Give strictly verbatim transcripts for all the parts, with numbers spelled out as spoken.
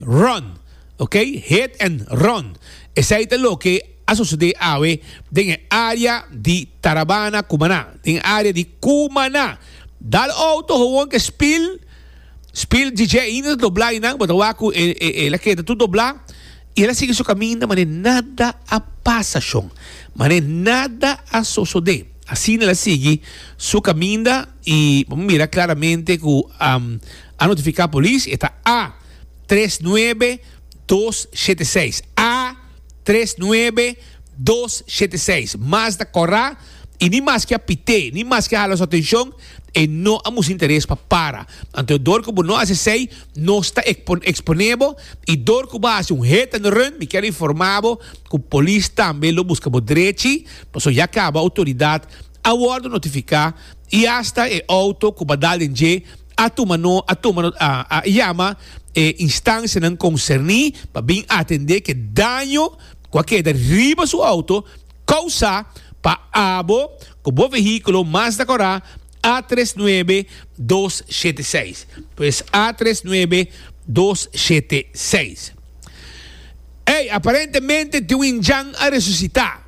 run. Ok? Hit and run. Esa es lo que ha sucedido ave en el área de Tarabana, Cumaná. En el área de Cumaná. Dal auto gewoon que spil, spil D J in doblar inang, batawaku eh eh la que tu doblar e ela sigue su camino, mas nada a pasação, mas nada a suceder. Assim ela sigue su camino e vamos mirar claramente que um, a notificar a polícia está A três nove dois sete seis, A três nove dois sete seis, Mazda Corra e nem mais que apite, nem mais que a sua atenção e não há interesse para para. Então, dor que não hace sei, não está exponível e dor que vai fazer um hit and run, me quero informar que o polícia também lo busca por direito, mas já acaba a autoridade a hora de notificar e hasta o auto que vai dar em G a tu mano, a tu mano, a, a chama e instância não concernir para bem atender que dano qualquer derriba seu auto causa para abo com o veículo Mazda Corra A três nove dois sete seis. Pues A três nove dois sete seis. Hey, aparentemente tem um injan a ressuscitar.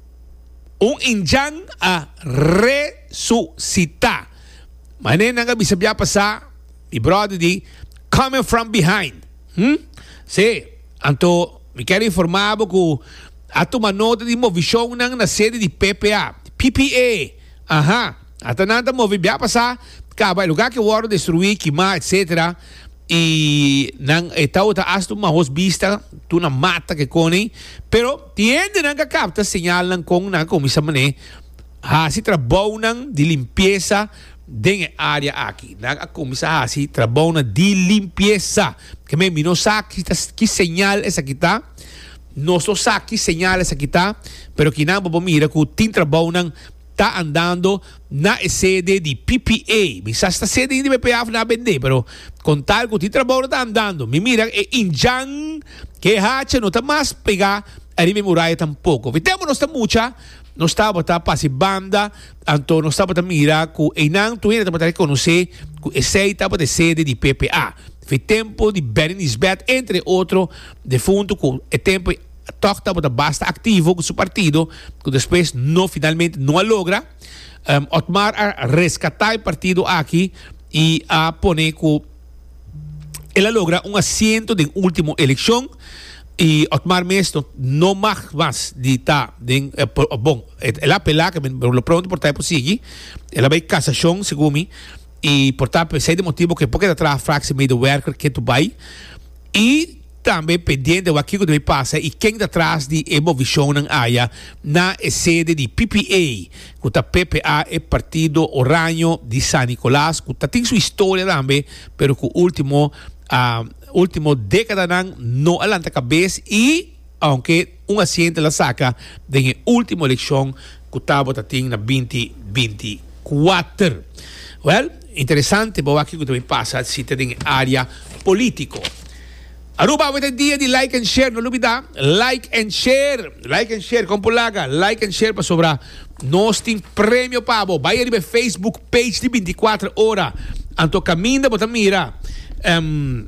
Um injan a ressuscitar. Mas nem nada bisa biar passar. Mi brother di coming from behind. Hmm? Sim. Então, me quero informar que a tomar nota de movição na sede de P P A. P P A. Aham. Até nada movi bia passar, acaba lugar que o oro destruir, queimar, etcétera. E não está outra asto uma vista, tu na mata que cone, pero tiende não capta sinal não com não como isso mané, ha se trabalham de limpeza dentro área aqui, não como isso ha se trabalham de limpeza, que me não sabe que sinal essa aqui tá, não só sabe que sinal essa aqui tá, pero que não vamos mirar que o tim trabalham está andando na sede de P P A. Misa esta sede de P P A na vender, pero con tal que o trabalho está andando. Me mira, e injan que hacha não está mais pegar a rime muralla tampoco. Vitemos não está mucha, não está para passar banda, então não está para mirar que e não tu ainda para reconhecer que essa está para sede de P P A. Foi tempo de Berenisbet, entre outros, de fundo que é tempo toca para basta ativo com seu partido, que depois não finalmente não logra um, Otmar a resgatar o partido aqui e a poner que ela logra um assento de última eleição e Otmar mesmo não mais de tá de uh, bom ela apela que lo pronto por tempo sigue ela vai cassação segundo mim e portanto sei de motivo que porque atrás fraxe meio worker que tu vai e também pendente do aquilo que passa e quem está atrás de emovição área na sede de P P A, que o P P A é partido oranho de San Nicolás, que tem sua história também, pero que o último uh, último década não alanta cabeça e aunque um assento la saca da última eleição que estava na vinte vinte e quatro. Well, interessante, porque aquilo que também passa se tem área político. Aruba, hoy día de like and share, no olvida, like and share, like and share, con polaga, like and share para sobrar. Nós tem prêmio pavo, vai ali no Facebook page de vinte e quatro horas. Anto caminha, bota mira, um,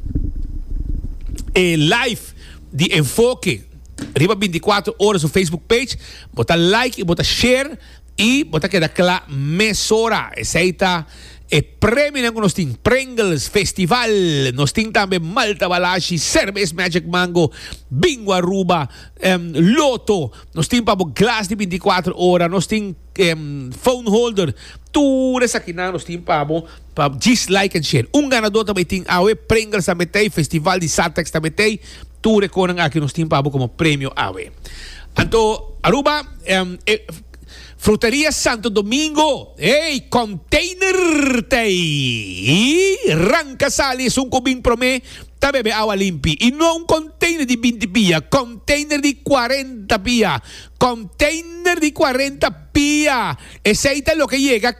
e live de enfoque, arriba vinte e quatro horas no Facebook page, bota like, bota share e bota que daquela mesora, aceita. E prêmio que nós temos Pringles Festival, nós temos também Malta Balashi, Cerveza Magic Mango, Bingo Aruba, um, Loto, nós temos para glass de vinte e quatro horas, nós temos um, phone holder, tudo isso aqui nós temos para para dislike and share. Um ganador também tem a Pringles também tem, Festival de Satex também tem, tudo reconhecem aqui nós temos para como prêmio A W E. Então, Aruba, um, e, Fruteria Santo Domingo, hey, container tay, ranca sales un cubín promé, ta bebe agua limpi, y no un container de veinte pía, container de cuarenta pía, container de cuarenta pía, ese es lo que llega,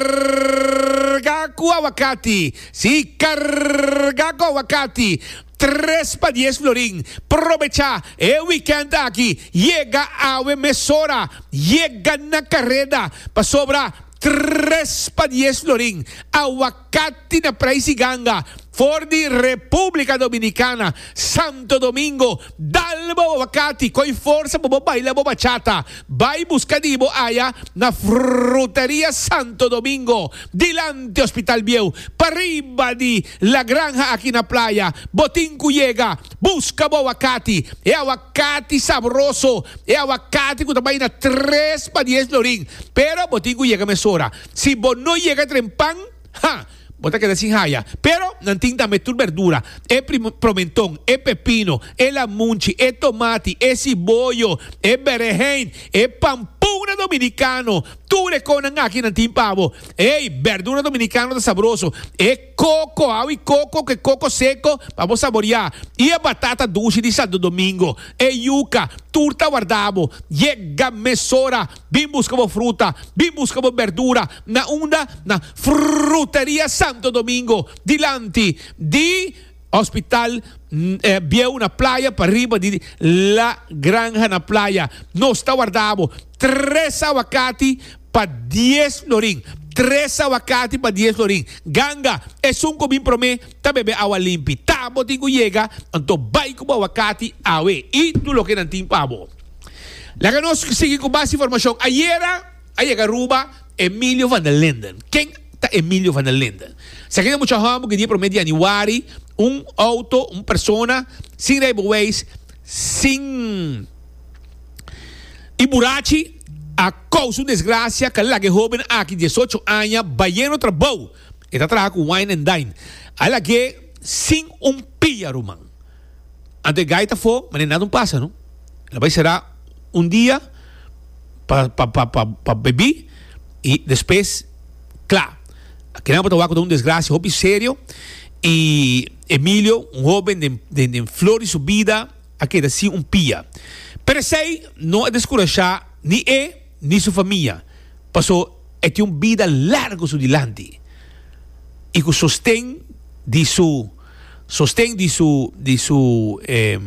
carga con aguacate, sí, carga con aguacate, tres para diez florín. Aprovecha el weekend aquí. Llega a mesora. Llega na carrera. Pa sobra tres para diez florín. Aguacate na price ganga. for the República Dominicana, Santo Domingo, dalbo wakati, koi forza bobo baila bo bachata, vai buscadibo aya na Frutería Santo Domingo, dilante Hospital Bieu, pariba di La Granja aquí na playa, botín cuyega, busca bo wakati, e awakati sabroso, e awakati kutabay na tres pa diez loring, pero botín cuyega mesora, si bo no llega trempan, ha, bota queda sin haya, pero nanting dame tu verdura, e promentón, e pepino, e la munchi, e tomati, e cibollo, e berenjen, e pampuna dominicano, tu le conan aquí nanting pavo, ey, verdura dominicano de sabroso, e coco, awi coco, que coco seco, vamos a saborear, e a batata dulce de Santo Domingo, e yuca, turta guardabo, llega mesora, bim buscamos fruta, bim buscamos verdura, na una, na Frutería Santo Domingo, dilante di Hospital eh, Bieu na playa, para arriba di La Granja na playa, no está guardado, tres aguacate para diez florín, tres aguacate para diez florín, ganga, es un comín promé, ta bebe agua limpi, ta botingo llega, anto bay como aguacate, awe, y tú lo que nantin pavo. La que nos sigue con más información, ayer, ayer Aruba, Emilio van der Linden, ¿quién está Emilio van der Linden? Se queda mucho jambo que día promedio de Januari, un auto, una persona, sin railways, sin iburachi, a causa de desgracia, que la que joven aquí, dieciocho años, vayendo trabajo, está trabajando con Wine and Dine, a la que sin un pilla, rumán. Antes de gaita fue, mas nada no pasa, ¿no? La vez será un día para pa, pa, pa, pa beber y después, claro, queremos trabajar con un desgracia, hobby serio, y Emilio, un joven de, de, de flor y su vida, aquí así un pilla. Pero sei no es descouragado ni él ni su familia. Pasó este un vida largo su delante. Y con sostén de su sostén de su de su eh,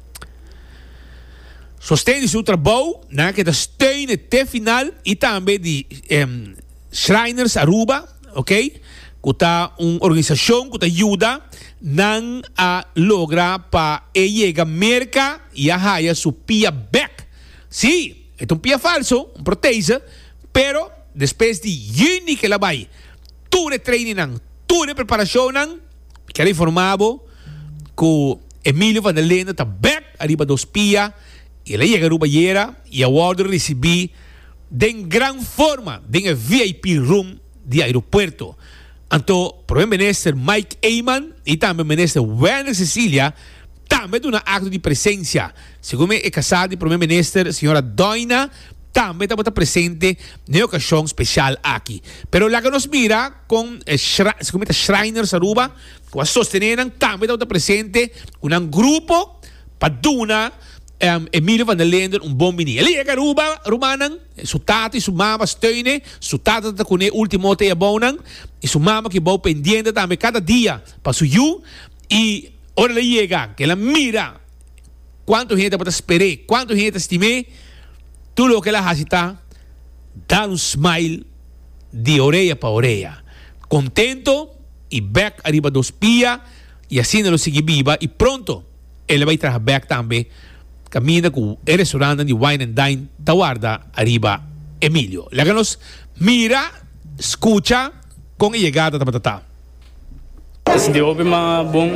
sostén de su trabajo, na que da steun até final y también de eh, Shriners Aruba, ok? Que está una organización que te ayuda nan a lograr para llegar a merca y a haya su pia back. Sí, es un pia falso, un proteza, pero después de yini que la vai, tu de training, tu de preparación, que era informado que Emilio van der Linden está back arriba dos pia y le llega a Rubayera y a Walder recibí de gran forma de en el V I P room de aeropuerto. Anto, primer minister Mike Eyman y también minister Werner Cecilia también de un acto de presencia. Según me he casado el primer minister, señora Doina, también está presente en una ocasión especial aquí. Pero la que nos mira con el Shriners Aruba, que sostenieran, también está presente un grupo para Duna. Um, Emilio van der Linden, un bom mini. Ele llega Aruba, Rumanan, su tata y su mamá steunen, su tata está con el último te abonan, y su mamá que va pendiente también cada día para su yu, y ahora le llega, que la mira, cuánta gente para esperar, cuánta gente estimé, tú lo que la haces está, da un smile de orella para orella, contento, y back arriba dos pía, y así no lo sigue viva, y pronto, él va a trabajar back también, camina con el restaurante de Wine and Dine, Tawarda, arriba Emilio. La que nos mira, escucha con la llegada de Tamatata. Senti hopi ma bom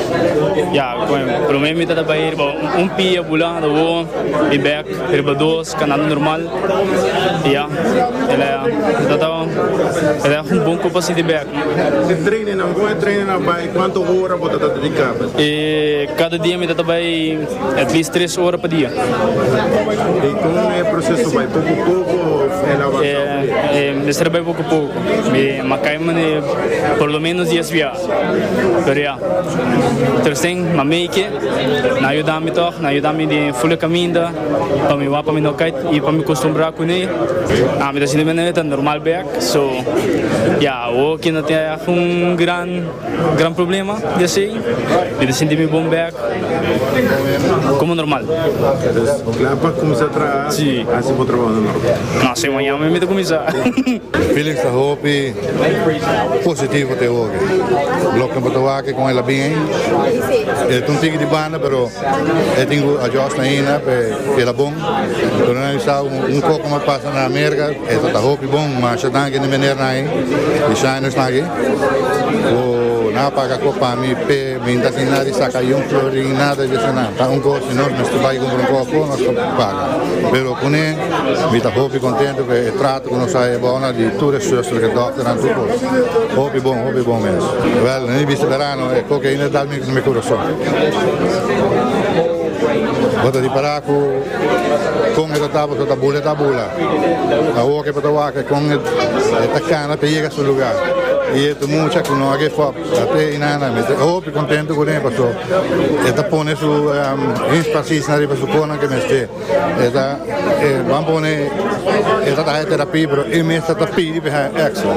ja gewoon probleem met dat bij hier een pia bulan dat we die back er bedoos kan dat normaal ja ela dat dat ela een bom capacidade de back de treinen não vou treinar bij quanto hora você está dedicado e cada dia me dat bij at least três horas por dia e como é o processo vai pouco pouco ela avança é me trabalho pouco pouco me macaima por lo menos dias via pero ja terus tem mameke na ajudar-me toch na ajudar-me de full caminho para me wapa me no kait e para me acostumbrar com ele ah me assim é tá normal back so ja o que não tem um gran gran problema de assim de sentir-me bom back como normal claro para começar a trabalhar sim assim vou trabalhar não sei amanhã me meto começar Felix Hopi positivo te hoje blokken betawaken con el bien. E un tigre di banda però e tengo a Jos na ina per per la bon. Però noi sa un un poco come passa na America e sta hopi bon, ma c'è anche ne mener nai. Di shiners nagi. O na paga copa mi pe mi indasinari saca un florinada di sana. Ta un co se no me sto vai con un poco, non sto paga. Però con e mi sta hopi contento che è tratto con sai buona di tutte le sue che doctor an tutto. Hopi bon, hopi bon mes. Well, ne visto verano e cocaina dal mi mi corazon. Vota di paraco con il tavolo sotto bulla tabula. La uoca che poteva che con il taccana per llega sul lugar. E tu mucha con no che fa a te in ana me oh più contento con lei passo e da pone su in spazio na riba su con anche me ste e da e van pone e da dai terapia però e me sta tappi per extra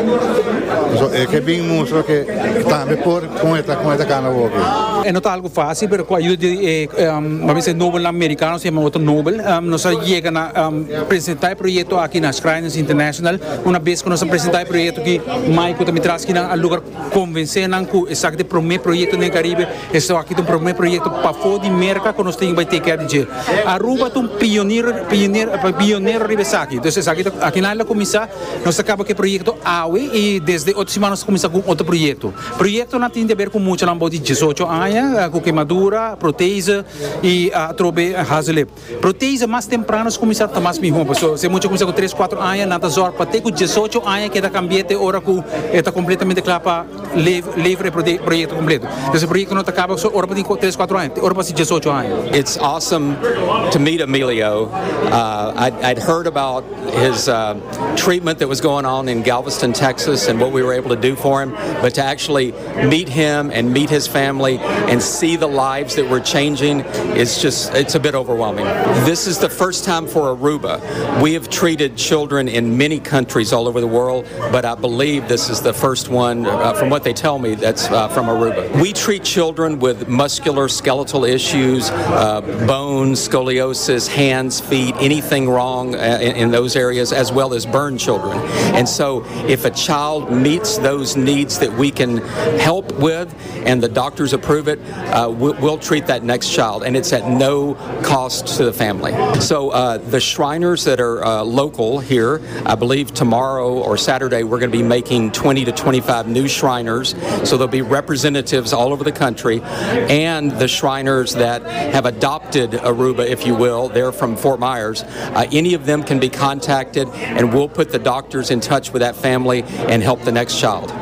so e che bin mostro che sta me por con esta con esta cana uoca è not algo fácil pero con ayuda de um, a veces Nobel americano se llama otro Nobel um, nos llegan a um, presentar el proyecto aquí en Shriners International una vez que nos presentar el proyecto que Michael también trae que al lugar convencer que exacto el primer proyecto en el Caribe esto aquí un primer proyecto para fora de mercado que nos tem vai ter que dizer Aruba é um pioneiro pioneiro pioneiro ribesaki entonces aquí aquí na la comisa nos acaba que proyecto awe e desde outras semanas começa com outro proyecto proyecto não tem a ver com muito lambo de dezoito anos com queimadura proteína e a trobe hazle proteína mais temprano começa a mais melhor pessoal se muito começa com três quatro anos nada zor para ter com dezoito anos que da cambiete hora com está completamente claro para livre proyecto completo esse proyecto não acaba só hora para três quatro anos hora para dezoito anos. It's awesome to meet Emilio. Uh, I'd, I'd heard about his uh, treatment that was going on in Galveston, Texas, and what we were able to do for him, but to actually meet him and meet his family and see the lives that we're changing is just, it's a bit overwhelming. This is the first time for Aruba. We have treated children in many countries all over the world, but I believe this is the first one, uh, from what they tell me, that's uh, from Aruba. We treat children with muscular skeletal issues, uh, bones, scoliosis, hands, feet, anything wrong uh, in, in those areas, as well as burn children. And so if a child meets those needs that we can help with and the doctors approve it, uh, we'll, we'll treat that next child, and it's at no cost to the family. So uh, the Shriners that are uh, local here, I believe tomorrow or Saturday we're going to be making twenty to twenty-five new Shriners, so there'll be representatives all over the country, and the Shriners that have adopted Aruba, if you will, they're from Fort Myers. Uh, any of them can be contacted, and we'll put the doctors in touch with that family and help the next child.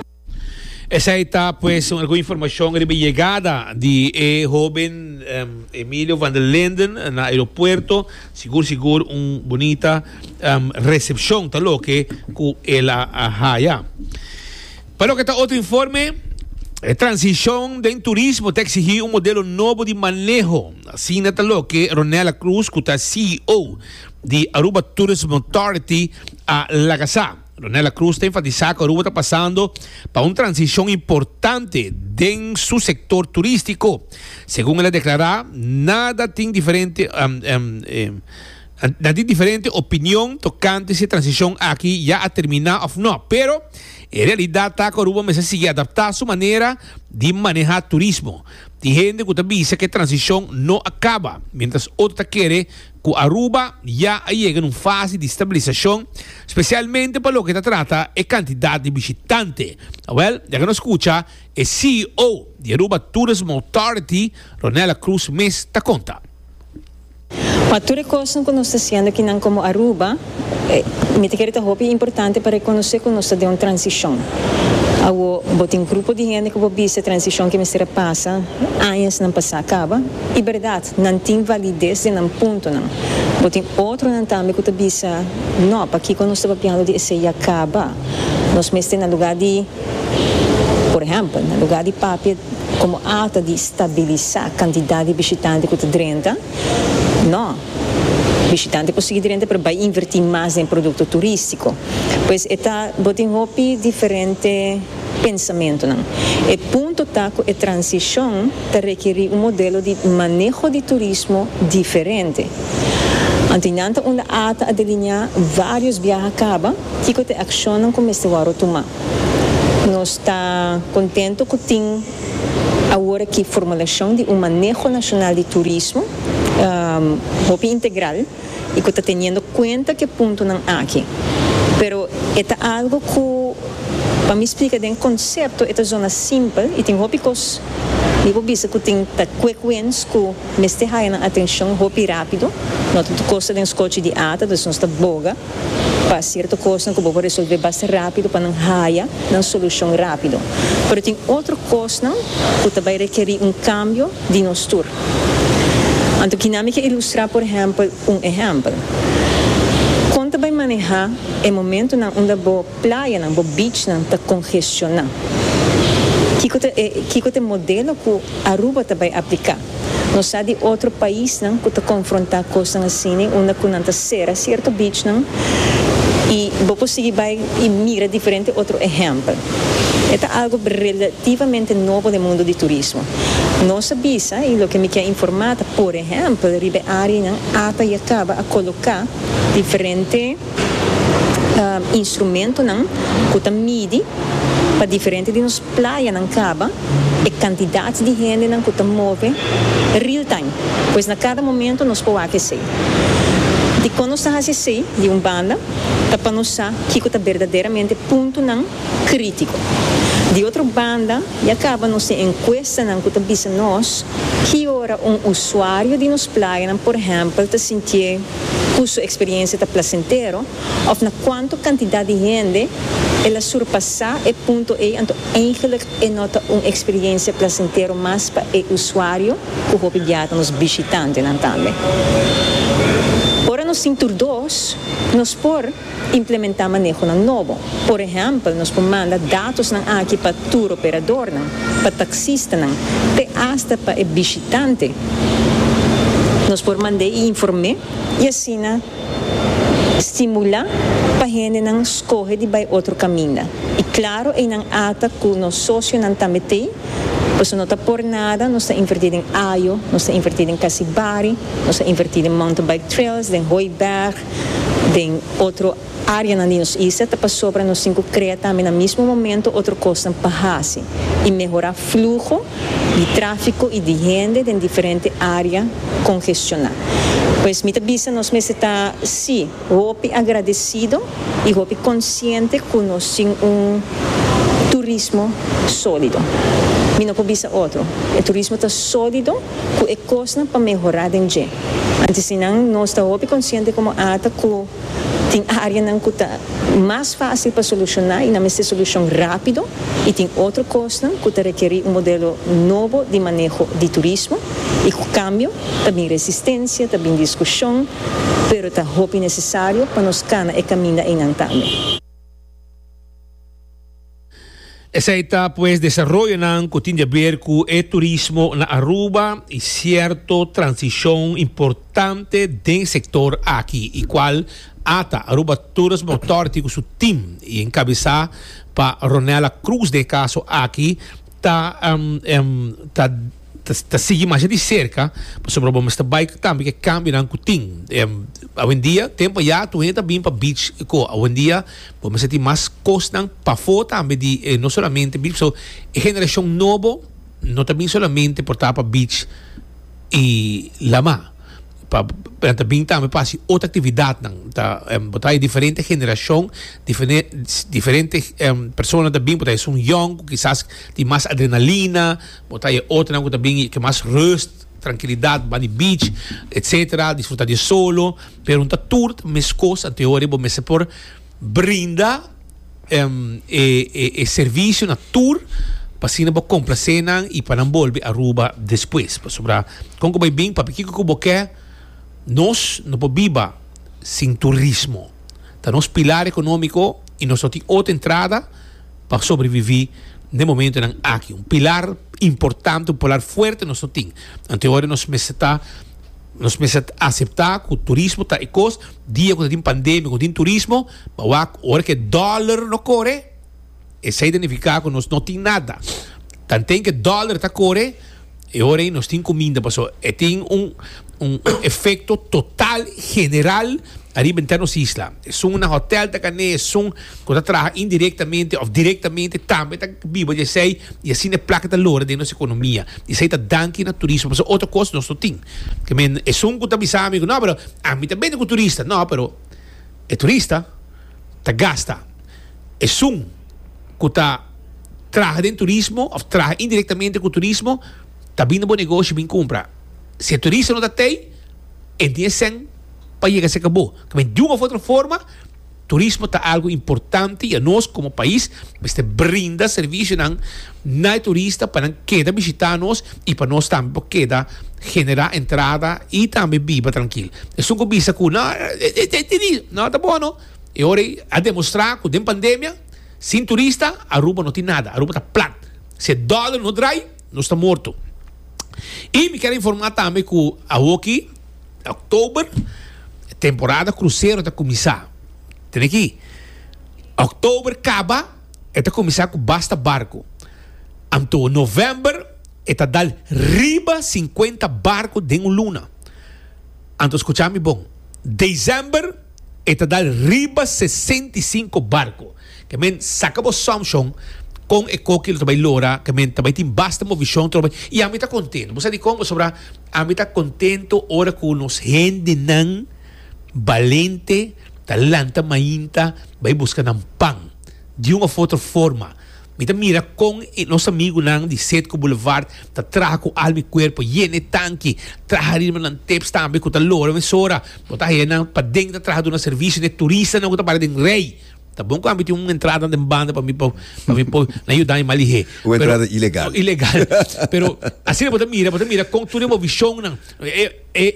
Esa está pues alguna información de llegada de eh, joven um, Emilio van der Linden en el aeropuerto. Seguro, seguro, una bonita um, recepción, tal lo que con el allá. Para lo que está otro informe, la transición del turismo te exige un modelo nuevo de manejo. Así tal lo que Ronela Cruz, que es C E O de Aruba Tourism Authority, a la casa. Ronela Cruz está enfatizando que Aruba está pasando para una transición importante en su sector turístico. Según él declara, nada tiene diferente, um, um, um, nada tiene diferente opinión tocante esa transición aquí ya ha terminado o no. Pero en realidad está que Aruba me sigue adaptar a su manera de manejar turismo. Hay gente que también dice que la transición no acaba, mientras otra quiere que Aruba ya llegue en una fase de estabilización, especialmente para lo que se trata de cantidad de visitantes. Well, ya que nos escucha, el C E O de Aruba Tourism Authority, Ronela Cruz, me está conta. Altre cose che noi stiamo facendo qui come Aruba, eh, mi credo che è importante per riconoscere che noi stiamo in una transizione. Awo bot um grupo de gente que vou ver essa transição que me será passa, anos não passa acaba, e verdade não tem validez em um ponto não. Bot um outro não também que tu bisa, não, para que quando nós estamos falando de esse acaba, nós mesmo no lugar de, por exemplo, no lugar de papel como alta de estabilizar a quantidade de visitantes que tu drenta, não. Visitante conseguir renda para vai invertir mais em produto turístico, pois está botando hopi diferente pensamento não. E ponto tá que a transição tá requerir um modelo de manejo de turismo diferente. Antinanta uma ata a delinear vários viagens acaba que que te accionam como este waro tomar. Nós está contente com tem agora que formulação de um manejo nacional de turismo um, integral e que está tendo conta que ponto não há aqui. Pero é algo que para me explicar den conceito é zona simples e tem hopicos e vou dizer que tem frequências que me está na atenção hopi rápido não tudo coisa den scotch de ata das nossa boga para certa coisa que vou resolver bastante rápido para não raia não solução rápido. Pero tem outra coisa que também requer um cambio de nosso tour. Então que não me quer ilustrar por exemplo um exemplo. Quando vai manejar é momento na onde a praia, na beach, na está congestionada. Que que é modelo que a Aruba também aplicar. Nós sabe de outro país não que está confrontar coisas assim, onde que não está ser certo beach não e vou conseguir vai e mira diferente outro exemplo. É algo relativamente novo no mundo do turismo. Nossa visa e o que me quer informar, por exemplo, ribe área ata e acaba a colocar diferente uh, instrumento não que mide para diferente de nos praia não acaba e quantidade de gente não que move real time, pois na cada momento nós podemos aquecer. De quando nós estamos assim, de uma banda, para nós que está verdadeiramente ponto não crítico. De outra banda, e acaba nos encuesta não que está nós que ora um usuário de nos praia, por exemplo, está sentir que sua experiência está placenteiro, ou na quanto quantidade de gente ela surpassar e ponto e então eigenlijk é nota uma experiência placenteiro mais para o usuário que o obrigado nos visitante não também. Ora no cintur dois, nós por implementar manejo na novo. Por exemplo, nós por mandar dados não aqui para tour operador não, para taxista não, até hasta para o visitante. Nós por mandar e informar e assim na estimular para a gente não escolher de vai outro caminho. E claro, e não ata que o nosso sócio não também tem. Pois não está por nada, nós estamos invertidos em Ayo, nós estamos invertidos em Casibari, nós estamos invertidos em mountain bike trails, em Hooiberg, em outra área na nossa ilha, para sobra nós cinco criar também no mesmo momento outra coisa para fazer e melhorar o fluxo de tráfego e de gente em diferentes áreas congestionadas. Pois muitas vezes nós está sim, hope agradecido e hope consciente que nós temos um turismo sólido. E não pode ser outro. O turismo está sólido, que é coisa para melhorar em gente. Antes, se não, nós estamos conscientes como ata que tem área que está mais fácil para solucionar e não é solução rápido. E tem outra coisa que requer um modelo novo de manejo de turismo. E com cambio, também resistência, também discussão, mas está necessário para nós cana e caminhar em antame. Esa está pues desarrollo nan que tiene que ver con el turismo en Aruba y cierto transición importante del sector aquí, y cual ata Aruba Tourism Authority con su team y encabezada para Ronela Cruz de caso aquí está um, um, ta ta sigue mais de cerca sobre o Mister Bike também que cambia na cutin hoje em dia tempo já tu entra bem para beach co hoje em dia vamos ter mais costas para fora também de eh, não somente beach so a geração nova não também somente por estar para beach e lama para também também para outra atividade não tá botar diferente geração diferente diferentes um, pessoas também botar são young quizás tem mais adrenalina botar outra não também que mais rust tranquilidade para beach etc disfrutar de solo pero um tour mais coisa a teoria vou me por brinda um, e, e, e serviço na tour para sina para complacer e para não volver a Aruba depois para sobrar como vai bem para que que quer nós não podemos sem turismo. Tá nosso pilar econômico e nós temos outra entrada para sobreviver no momento em aqui. Um pilar importante, um pilar forte nós temos. Então, agora nós precisamos nós precisamos aceitar que o turismo está em costa. Dia quando tem pandemia, quando tem turismo, mas agora que dólar não corre, é se identificar que nós não temos nada. Tanto que dólar está corre, e ora nós temos comida, passou, e tem um, um efeito total, general, arriba interno nossa isla. É um hotel da cane, é um que trabalha indiretamente ou diretamente também, tá vivo, e sei, e assim é placa da lora de nossa economia. E sei tá danke na turismo, passou outra coisa nós não temos. Que men, é um que tá bisa amigo, não, pero a mim também é com turista, não, pero é turista, tá gasta. É um que tá trabalha em turismo, ou trabalha indiretamente com turismo, tá vindo bom negócio, bem compra. Se é turista não tá tem, então sem para chegar a se acabou. De uma ou outra forma, turismo está algo importante e a nós como país este brinda serviço não na turista para queda visitar nós e para nós também porque queda generar entrada e também viva tranquilo. É só que bisa que não, não tá bom, não? E agora a demonstrar que com a pandemia sem turista, Aruba não tem nada, Aruba está plat. Se dólar não drai, não está morto. E me quero informar também que a aqui, outubro, temporada cruzeiro está começar. Tem aqui. Outubro acaba, está começar com basta barco. Então, novembro, está dar riba cinquenta barcos de uma luna. Então, escuchame bom. Dezembro, está dar riba sessenta e cinco barcos. Que men saca o Samsung com e coquilo também lora, que men também tem basta movição também. E a mim está contente. Você diz como sobre a mim está contente ora com nos gente não valente, talanta mainta, vai buscar um pão de uma outra forma. Mita mira com nosso amigo nang de Setco Boulevard, tá trago almi corpo, yene tanque, traharir man teps também com tá lora, mas ora, botar aí nang para dentro da trago do serviço de turista não tá para dentro rei. Tá bom que a mim tem uma entrada de banda para mim para mim para ajudar em Malihé. Uma entrada ilegal. Ilegal. Pero assim botar mira, botar mira com tudo uma visão não. É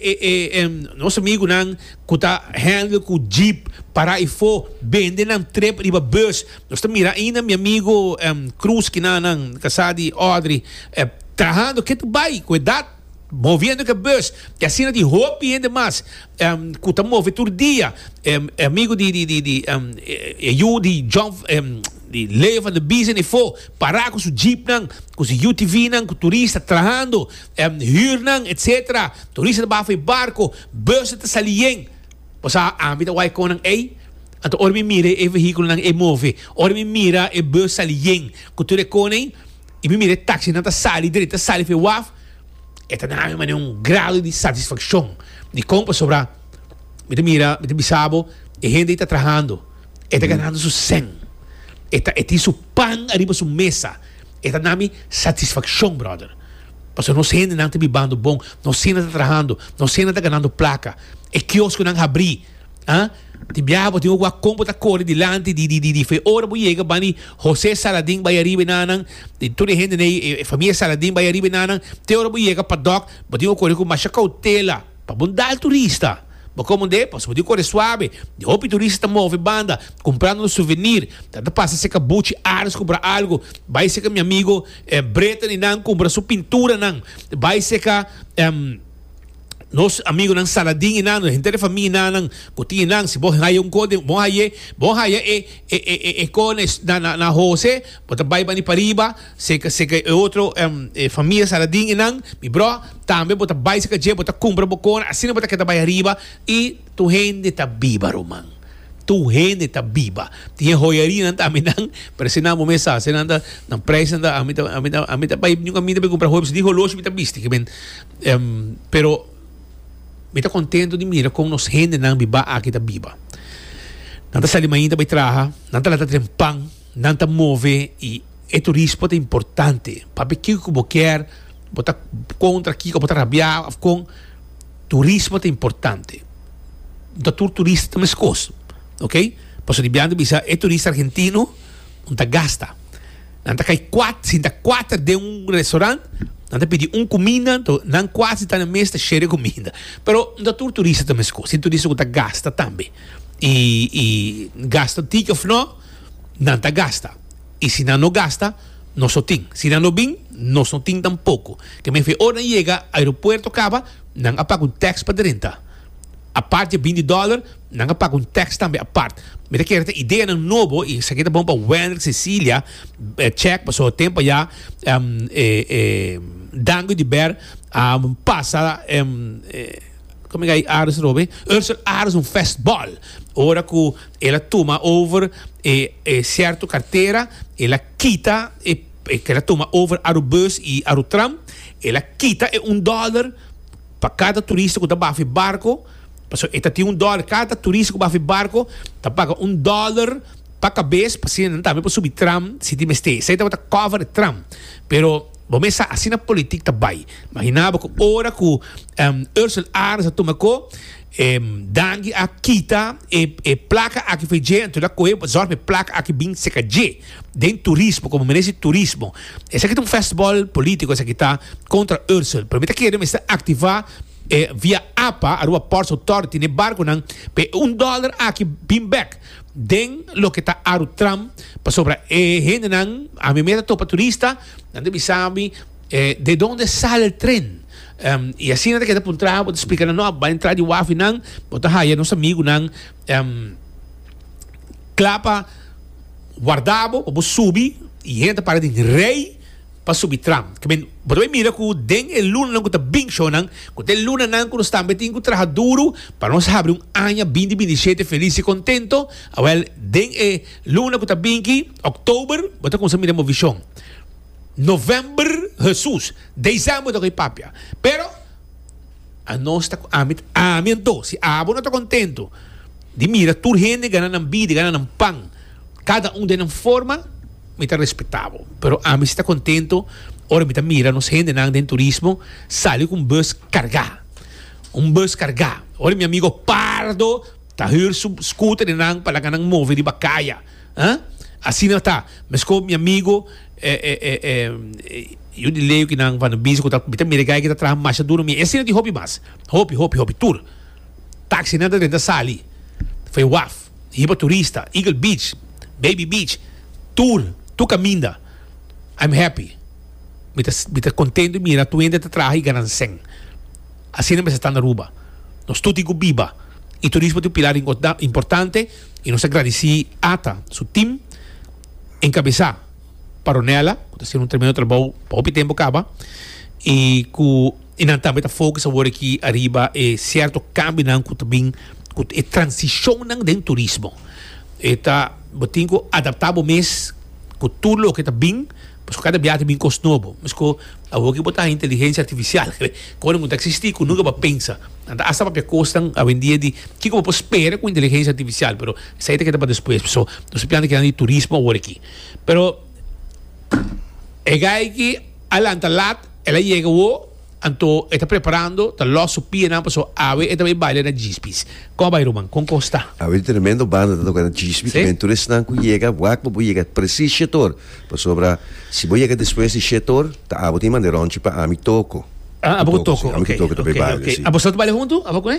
é é nosso amigo não que tá handle com jeep para e for vender não trip riba bus. Nós tá mira ainda meu amigo um, Cruz que não não casado Audrey é, trabalhando que tu vai cuidado movendo que bus e assim de roupa e ainda mais um, que tá move todo dia um, amigo de de de de um, eu de John um, de leva de business e for parar com o jeep não com o U T V não com turista trabalhando um, hir não etc turista ba foi barco bus tá salien posa a mim vai com não ei então ora me mira e veículo não e move ora me mira e bus salien com tu reconem e me mira táxi não tá sali direita sali foi waf esta nave é um grau de satisfação de compra sobre me mira me bisabo e gente está trabalhando está ganhando seu cem está tem seu pão arriba sua mesa está nami satisfação brother porque não sei não está bibando bom não sei não está trabalhando não sei não está ganhando placa é quiosco não abrir ah ti biabo ti uma compra da cor de lante di di di di foi ora bo chega bani José Saladin vai arriba nanang de toda gente né família Saladin vai arriba nanang te ora bo chega para doc botinho o cor com mais cautela para bondar turista bo como de posso botinho cor suave de hopi turista move banda comprando um souvenir tá passa se cabuchi ares comprar algo vai ser que meu amigo eh, Breta e não compra sua pintura não vai ser que um, nos amigos ng Saladin ina no gente de família nang kuti nang si boh hayong kode boh haye boh haye e e e e cones na na, na Jose bota bai bani pariba se que se que outro um, e, família Saladin inang mi bro também bota bai se que je bota cumbra bocona assim bota que tá bai arriba e tu gente tá viva romang tu gente tá viva tinha joieria nang também nang parece na mo mesa se nanda nang price nanda a mim a mim a mim tá bai ninguém me tá comprar roupa se digo loja me tá visto que ben um, pero me está contento de mirar como nos gente não viva aqui da viva. Não está saindo ainda para trabalhar, não está lá trempang, não está move e é turismo é importante. Para que como quer, botar contra aqui, botar rabiar, com turismo é importante. Doutor turista também é coisa, ok? Posso dizer que é turista argentino, não está gasta. Não está cai quatro, se está quatro de um restaurante. Não te pedir um comida, não quase está na mesa cheia de comida. Pero o doutor turista também é se turista que gasta também. E, e gasta tica ou não, não te gasta. E se não gasta, não só tem. Se não tem, não só tem tampouco. Que me fez hora chega, aeroporto acaba, não apaga um tax para renta. A parte de vinte dólares, não apaga um tax também a parte. Me da querida ideia não novo e isso aqui tá bom para Wender, Cecília, check passou o tempo já, um, eh, eh, dango de ber um, passa um, eh, como é que é Ares Robe? Ursel Ares um festival ora que ela toma over e, e certo carteira ela quita e, e que ela toma over a bus e a tram ela quita e um dólar para cada turista que está baixo barco. Então, esta tem um dólar, cada turista que vai barco, tá paga um dólar para cabeça, para assim, também para subir tram, se tem este, se tem que cover tram. Pero, vamos a assim na política também. Imaginava que hora que um, Ursel Ares tomou, um, dangue a quita e, e placa aqui foi gente, lá coe, zorpe placa aqui bem seca je, den turismo, como merece turismo. Esse aqui é um festival político, esse aqui está contra Ursel. Permita que ele me ativar Eh, via A P A, a Rua Ports Authority, ne barco nang, pe un dólar aqui, bim back. Den lo que está a tram, pa sobra, eh, gente nang, a mi meta topa turista, nande bisabi, eh, de donde sale el tren. Um, e assim nada que está por trás, vou te explicar, não, vai entrar de wafi nang, bota raia, nosso amigo nang, um, clapa, guardavo, vou subir, e gente para de rei, para subir tram. Que men, botoi mira que den el luna nang kuta bing show nang, kuta el luna nang kuta stambe tingo traha duro para nós abrir um ano vinte vinte e sete feliz e contento. Well, den e luna kuta bingi, October, bota com mira mo vision. November, Jesus, dezembro do que papia. Pero a nós está amit amiento, se abo não está contento. De mira, tur gente ganando vida, ganando pão. Cada um de uma forma me está respetável, pero a mim está contento. Ora me está mira, nos gente nang den turismo, sale com um bus cargado, um bus cargado. Ora meu amigo Pardo, tá hur sub scooter nang para ganang move de bacaia, hein? Assim não tá. Mas com meu amigo, eh eh eh eu de leio que nang van bis, que tá me tá mira que tá trabalhando mais duro me. Esse é de hobby mas, hobby hobby hobby tour. Taxi nada dentro da sali. Foi W A F, Riba Turista, Eagle Beach, Baby Beach, tour. Tu caminha, I'm happy. Me está contente, mira, tu ainda te traz e ganan sen. Assim não me está na Aruba. Nós tudo digo biba. E turismo é um pilar importante e nós agradeci ata, seu time, encabeçar para nela, que está sendo um tremendo trabalho, para o tempo acaba, e que e não também está foco agora aqui arriba é certo câmbio não que também que é transição não dentro do turismo. Está, botinho adaptável mês com tudo o que está bem, mas cada viagem bem custo novo, mas com a que botar inteligência artificial, quando não existe, que nunca vai pensar, anda hasta para custam a vendia de que como pode esperar com inteligência artificial, pero isso aí que está para depois, pessoal, não se plano que anda de turismo agora aqui, pero é gai que alanta lat, ela chega o anto está preparando, está lá supia não passou a ver, está bem baile na Gispis. Como vai Roman? Com costa? A ver tremendo banda da tocando Gispis, que mentores não que chega, vai que vai chegar preciso setor. Para sobra, se vai chegar depois de setor, tá a botar maneira onde para a mi toco. Ah, a botar toco. A mi toco também baile. A você trabalha junto? A pouco é?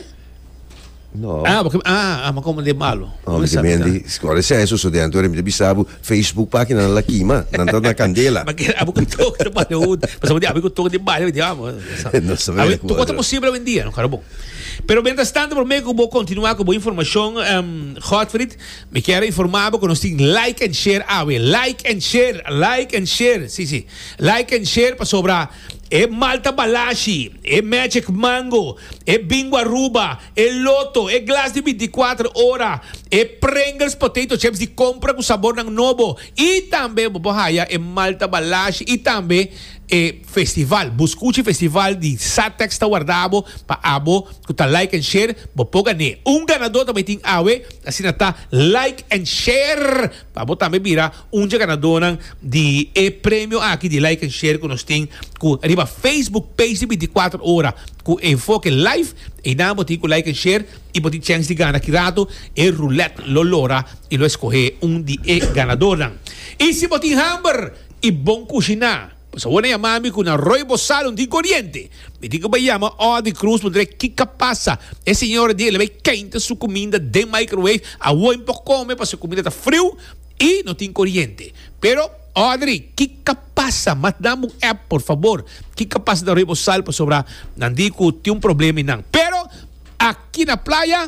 No. Ah, porque ah, mas como de malo. Oh, porque mendi, agora se é isso, so dentro me bisabo Facebook página na Lakima, não na Candela. Mas a pouco toco trabalha junto. Mas a pouco toco de baile, digamos. Não sabe. Tu quanto possível vendia, não, cara bom. Pero mientras tanto, por meio que vou continuar com boa informação, um, Hotfried, me quero informar que nós temos like and share, ah, like and share, like and share, sim, sim, like and share para sobrar. É Malta Balashi, é Magic Mango, é Bingo Aruba, é Loto, é Glass de vinte e quatro horas, é Pringles Potato Chips de compra com sabor novo. E também, bobohaya, é Malta Balashi e também é festival, Buscuchi Festival de Satex tá guardado para abo, que tá like and share, bopo ganhar. Um ganador também tem awe, assim tá like and share, para botar também virar um ganador de é prêmio aqui de like and share que nós tem com arriba Facebook page de vinte e quatro horas com enfoque live e dá botar com like and share e botar chance de ganhar aqui rato é roulette lolora e lo escolher um de é ganador. E se botar hamburger e bom cozinhar. Pues buena llamada con arroz bosal, un corriente. Me digo que llama Odi Cruz, porque ¿qué pasa? El señor le ve quente su comida de microwave, a buen poco come, para su comida está frío y no tiene corriente. Pero, Audrey, ¿qué pasa? Mas dame un app, por favor. ¿Qué pasa de arroz bosal? Pues sobra, Nandico, tiene un problema y nada. Pero, aquí en la playa,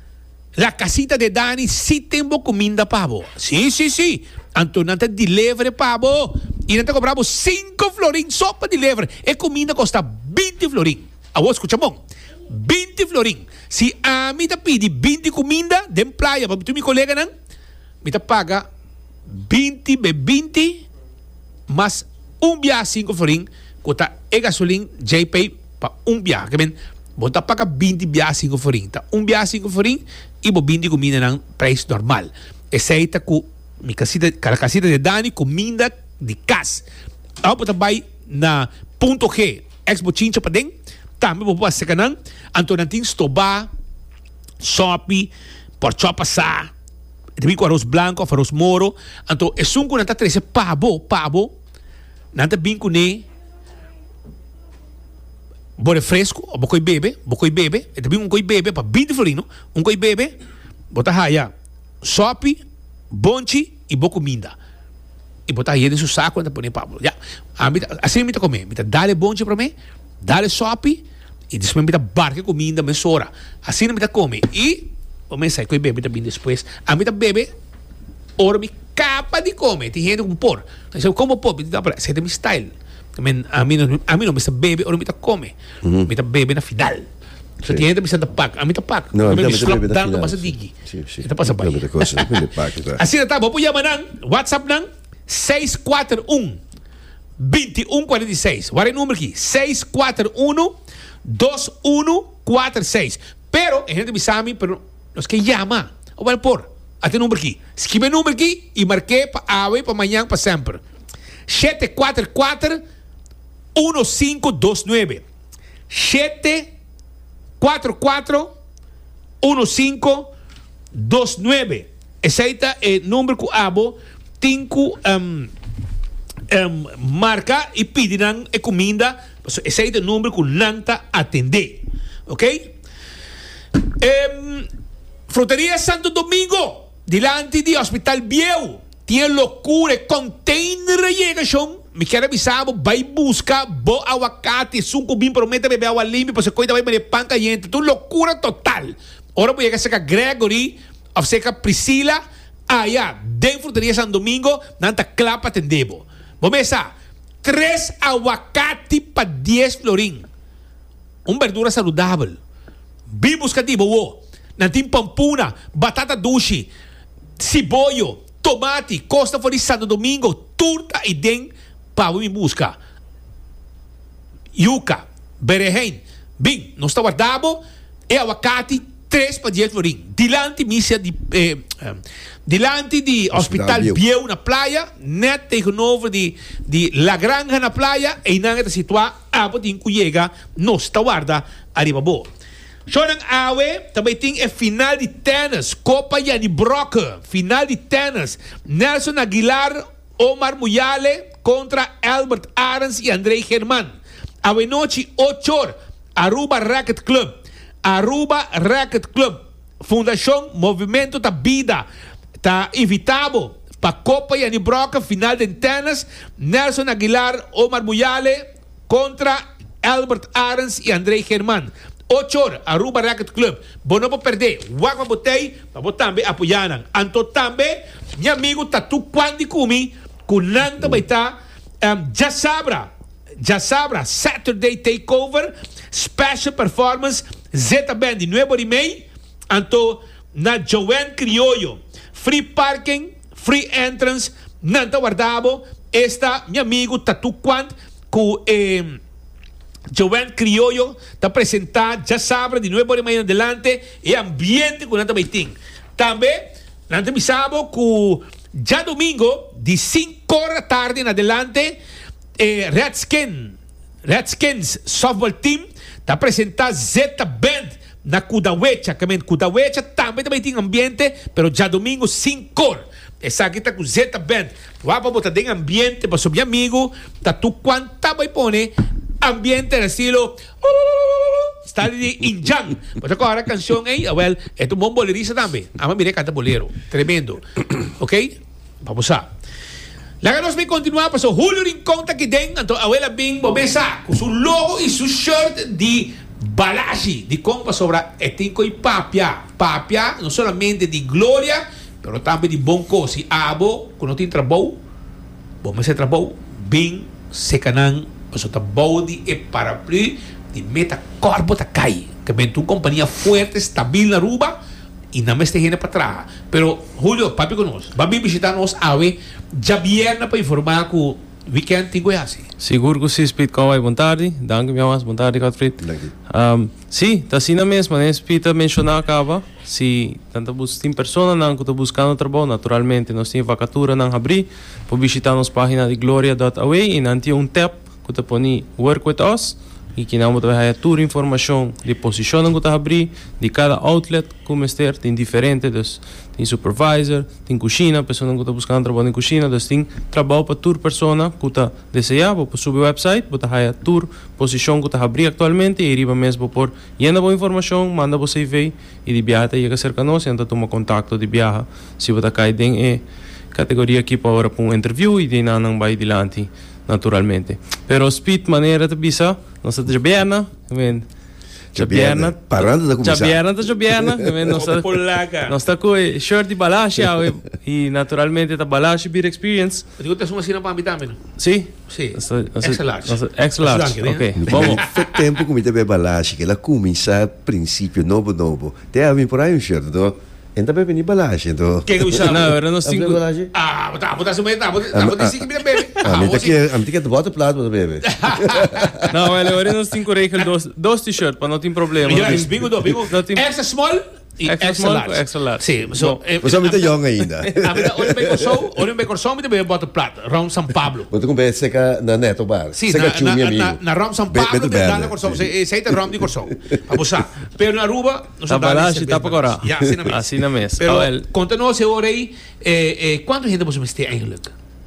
la casita de Dani sí tengo comida pavo. Sí, sí, sí. Antonante delivery pavo. e nós cobramos cinco florins só para deliver. E comida custa vinte florins. Agora, escuta bom. vinte florins. Se a mim te pede vinte comida de praia, para tu, meu colega, não, me te paga vinte, vinte, mas um dia cinco florins, custa e gasolina, J P, para um dia. Que bem, você paga vinte dia cinco florins. Um dia cinco florins, e você vinte comida não preço normal. Essa aí está com a casita, casita de Dani, comida de casa. Agora você vai na ponto G, Expo Chincha para dentro, também você pode ser não, então tem Stobá, Shopee, por Chopasá, também com arroz branco, arroz moro, então é um que não está trazendo pavo, pavo, não está bem com ele, bore fresco, ou bocoi bebe, bocoi bebe, e também um coi bebe, para vinte florino, um coi bebe, bota raia, Shopee, bonchi e boa comida. E botar aí nesse saco e põe Pablo. Já. Assim me tá comer, me tá dá bonchi para mim, dá Shopee e depois me tá barca comida, mesora. Assim me tá comer. E o mês sai com bebe também depois. A mim tá bebe, ora me capa de comer, tem gente com por. Então como por, me dá para, você tem style. A mim não, a mim não me tá bebe, ora me tá come. Me tá bebe na fidal. So tem gente que precisa pack. A mim tá pack. No, a mí mim me slap bebe down na mas final. digi. Sì, sì. Ito pasa pa. Depende da cosa, depende del pack, tá. Assim na tabo, po yaman ng WhatsApp ng seis quatro um, dois um quatro seis. Wala yung numero aqui, seis quatro um, dois um quatro seis. Pero, a gente me sabe, pero nos que llama. O wala por, até número aqui. Escreve o número aqui e marquei para awe, para amanhã, para sempre. sete quatro quatro, um cinco dois nove. sete quatro quatro, um cinco dois nove. Esse aí é o número que abo cinco um, um, marca e pedirão a comida. Esse aí é o número que não está atender. Ok? Um, Fruteria Santo Domingo, delante do Hospital Biel, tinha loucura, container llegação. Me quero avisar, vai buscar bo aguacate, suco bem promete beber água limpa, você cuida vai beber pan caliente, tudo loucura total. Ora vou chegar seca Gregory, ou seca Priscila, aí dentro Fruteria Santo Domingo, nanta clapa atendebo. Vamos começar, três aguacate para dez florim, uma verdura saudável, bem buscativo, wo, nantim pampuna, batata doce, cibollo, tomate, Costa Feliz Santo Domingo, turta e dentro para me buscar. Yuca, berehen, bem, nós está guardado e aguacate três para dez florim. Dilante missa de eh, eh, dilante de Hospital Biel na praia, net tegenover de de La Granja na praia e não está situado a botin cuyega nós está guarda arriba bo. Só ng awe, também tem a final de tênis, Copa Yanni Broca, final de tênis, Nelson Aguilar, Omar Muyale contra Albert Arens e Andrei Germán. Awe noche ocho horas, Aruba Racket Club, Aruba Racket Club, Fundação Movimento da Vida, está invitado para Copa Yanni Broca, final de tênis, Nelson Aguilar, Omar Muyale contra Albert Arens e Andrei Germán. ocho horas, Aruba Racket Club. Bono para perder. Wag mabotay, mabotambe apoyanan. Anto tambe, mi amigo Tatu Kwandi Kumi, kunanta baita, um, Jasabra, Jasabra, Saturday Takeover, Special Performance, Zeta Band, de Nuevo Rimei, anto na Joanne Criollo. Free parking, free entrance, nanta guardabo, esta, mi amigo Tatu Kwand, ku, eh, Joanne Criollo está apresentada, já sabe, de nuevo de manhã adelante, e ambiente com Nanta Baiting. Também, Nanta Misabo, com já domingo, de cinco horas da tarde em adelante, eh, Redskin, Redskins Softball Team está apresentada Zeta Band na Kudawecha, que Kudawecha também também tem ambiente, pero já domingo, cinco horas. Essa aqui está com Zeta Band. Vamos botar em ambiente para o meu amigo, tá tu quanta vai pôr ambiente no estilo está de Injan. Mas agora a canção aí, well, é um bom bolerista também. A mim canta bolero, tremendo. Ok? Vamos lá. Lá nós vamos continuar, para o Julio Rincón está aqui dentro, então a ela bem, vamos começar com seu logo e seu shirt de Balaji, de compa sobre Etinco e Papia. Papia, não somente de glória, mas também de bom coisa. Abo, quando tem trabalho, vamos fazer trabalho bem secanang paso ta body e paraplu de meta corpo ta cai que bem tu companhia forte estabil na Aruba e não me esteja para trás pero Julio papi conosco vai visitar nós ave já vierna para informar que weekend tingo assim seguro que sim Speed com boa tarde danke meu mas boa tarde Gottfried um, sim tá assim na mesma né Speed mencionar acaba se tanta busca pessoa não que tô buscando trabalho naturalmente nós tem vacatura não abrir para visitar nossa página de gloria dot a w e não tem um tab que tá poni work with us e que não vai ter toda a informação de posição que está abrir de cada outlet como ester tem diferente dus tem supervisor tem cozinha pessoa que está buscando trabalho em cozinha dus tem trabalho para toda pessoa que está desejando para subir o website para ter toda posição que está abrir atualmente e riba mesmo por llena boa informação manda você ver e de viaje chega cerca nós então toma contato de viaje se você cai em é categoria aqui para para um interview e de não vai adiante naturalmente pero speed maneira de bisa nossa Jabiana, I mean, Jabiana, parando da começar. Jabiana, tá Jabiana, I mean, nossa, nossa com shirt de balashi e naturalmente tá balashi beer experience. Digo te uma cena para mim também. Sim, sim. Extra large. Extra large. Ok. Vamos. Faz tempo que me teve balashi que ela começa a princípio novo novo. Tem a mim por aí um shirt, do. Então vai venir balashi, então. Que que usava? Não, era nos cinco. Ah, tá, botar se meta, botar, botar cinco mil bebê. Ah, me que, a mim que de bota plato para bebê. Não, ele era nos cinco regel dos dos t-shirt, para não ter problema. Yes, bingo do, bingo. Extra small e extra, extra large. Extra large. Sim, so. Você me tá young ainda. A mim olha bem corso, olha bem corso, me bebê bota plato, round São Pablo. Você compra seca na Neto Bar. Sim, na na na, na round São Pablo, de dar na corso, você sai da round de corso. Vamos lá. Pero na Aruba, nós tá balashi, tá para agora. Assim na mesa. Assim na mesa. Pero conta-nos agora aí, eh, eh, quanto gente você mete eigenlijk?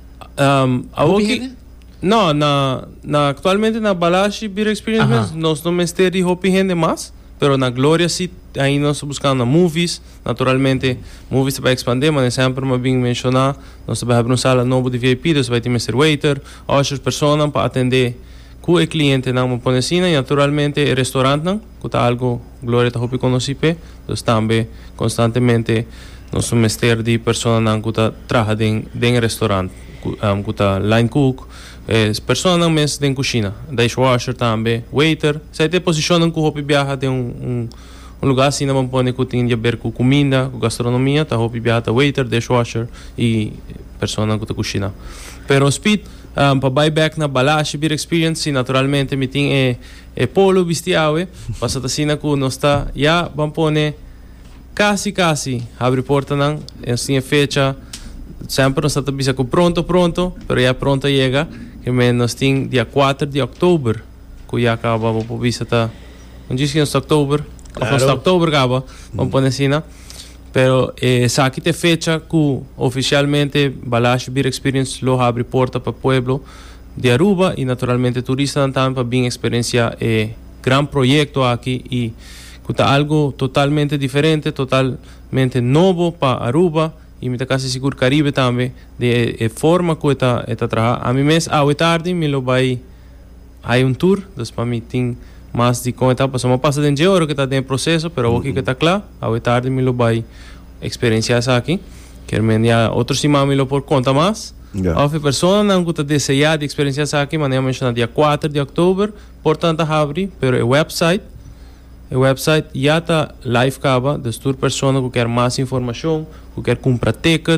Um, aqui não, na, na atualmente na Balashi Beer Experience nós não mesteri hopi gente mais, pero na Gloria sim aí nós buscando na movies, naturalmente movies vai expandir, mas sempre me bem mencionar, nós vai abrir uma sala nova de V I P, nós vai ter mister Waiter, outras pessoas para atender com o cliente não me põe assim, e naturalmente o restaurante não, que tá algo Gloria tá hopi conhecipe, nós também constantemente nós mester de pessoas não que tá trabalha em em restaurante. Um, kuta line cook, eh, persona não mesmo tem cozinha, dishwasher também, waiter, se te posicionam com hopi viaja de um, um, um lugar assim não pode que tem a ver com comida, com gastronomia, tá hopi viaja waiter, dishwasher e persona que tá cozinha. Pero speed um, para buyback na Balashi Beer Experience, naturalmente me tem é é polo vestiawe, passa assim na que nós tá já vamos pôr quase quase abre porta não, assim é fecha sempre nós estamos bisa com pronto pronto, pero já pronto chega, que nós tem dia quatro de outubro, que já acaba a visa tá, não diz que é outubro, claro. Ou outubro acaba, vamos pôr assim, pero eh, sa aqui te fecha que oficialmente Balashi Beer Experience lo abre porta para pueblo de Aruba e naturalmente turistas também para bem experienciar eh, gran proyecto aqui e que está algo totalmente diferente, totalmente novo para Aruba e me está quase seguro Caribe também de, de forma que está está trabalhando. A mim mesmo a tarde me lo vai aí um tour, então para mim tem mais de como está passando, passa de um hora que está em processo, pero aqui que está claro, a tarde me lo vai experienciar isso aqui, que me já outros cima me lo por conta mais. Yeah. Houve pessoas não que está desejando de experienciar isso aqui, mas eu menciono dia quatro de outubro, portanto abre, pero o website O website já está live caba, das tour pessoas que quer mais informação, que quer comprar ticket,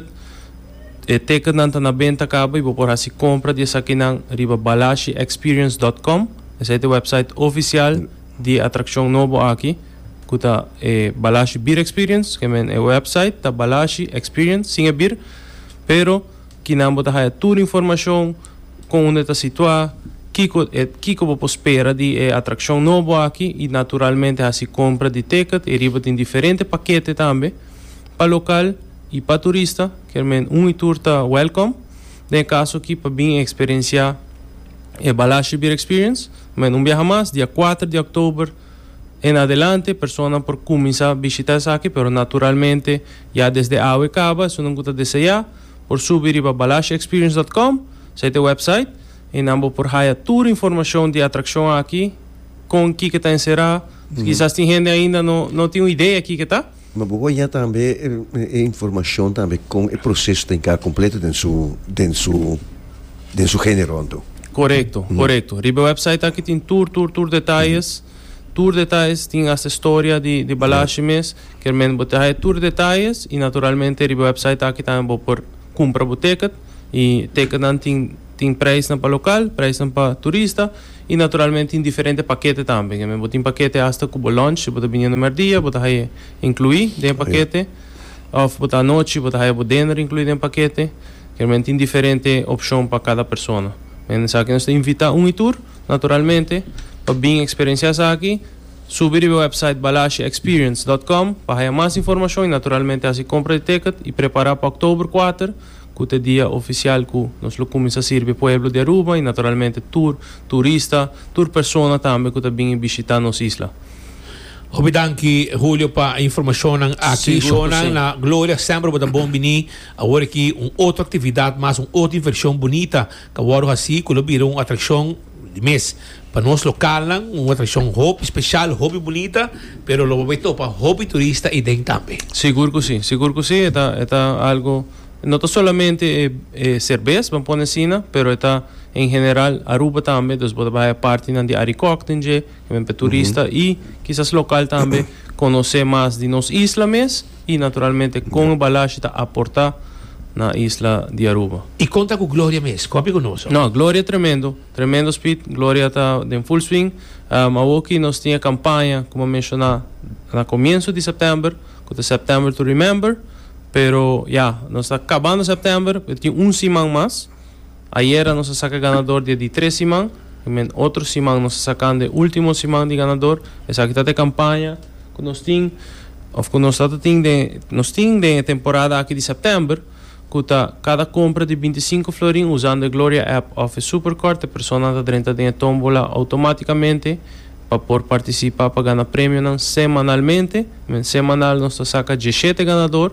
e ticket não está na venda caba e vou por assim compra disso aqui na riba balashi experience dot com, esse é o website oficial de atração novo aqui, que está é Balashi Beer Experience, que é o website da Balashi Experience, sem beer, pero que não botar aí toda informação com onde está situado. Kiko, eh, Kiko vou espera de eh, atração nova aqui e naturalmente assim compra de ticket e riba tem diferente paquete também para local e para turista que é um e turta welcome de caso aqui para bem experienciar a Balashi Beer Experience mas um viaja mais dia quatro de outubro em adelante pessoa por começar a visitar isso aqui pero naturalmente já desde a acaba se não gosta de desejar por subir para balashi experience dot com esse é o website e não por aí toda a informação de atração aqui com o que está encerrado. Mm. Quizás tem gente ainda não não tem uma ideia aqui que está. Mas vou já também é informação também com o processo tem que completo dentro su dentro su de su género, ¿no? Correcto, mm. correcto. Ribe website aqui tem tour, tour, tour detalhes. Mm. Tour detalhes tem essa história de, de balashi mes, que men botar tour detalhes e naturalmente ribe website aqui também vou por compra o ticket e ticket não tem tem preço para local, preço para turista e naturalmente tem diferentes paquetes também. Que men botar paquete hasta cubo lunch, botar vinho no merdia, botar aí incluir dentro paquete, ou botar noite, botar aí o dinner incluir dentro paquete. Que men tem diferente opção para cada pessoa. Men sa que nós invita um tour, naturalmente, para bem experienciar aqui, subir o website balashi experience dot com para ter mais informação e naturalmente assim compra o ticket e preparar para outubro quatro, que é o dia oficial que nós começamos a servir o povo de Aruba e naturalmente tour, turista, tour pessoa também que também visitar nossa isla. Obidanki Julio pa informação aqui Shona na Glória sempre botar bom bini agora aqui uma outra atividade mais uma outra inversão bonita que agora assim que virou uma atração de mês para nós local uma atração hobby especial hobby bonita pero lo bobeto para hobby turista e den também seguro que sim seguro que sim está está algo não solamente eh, eh, cerveja vamos pôr na pero está em geral Aruba também dos pode vai parte de Aricoctinge que é turista uhum. e quizás local também conhecer mais de nos isla mes e naturalmente com o balashi está aportar na isla de Aruba. E conta com Glória mes, copia conosco? Não, Glória é tremendo, tremendo speed, Glória está em full swing. Um, aqui nós tinha campanha, como mencionar, no começo de setembro, que é September to Remember, pero já, yeah, nós está acabando setembro, tem um semana mais. Ayer nós saca ganador de, de três semanas, e outro semana nós sacando o último semana de ganador. Essa aqui está de campanha, que nós tem, of que nós tem de, nós tem de temporada aqui de setembro, que tá cada compra de vinte e cinco florin usando a Gloria app of Supercard, a pessoa está dentro de tombola automaticamente para por participar para ganhar prêmio não, semanalmente. Semanal nós saca dezessete ganador,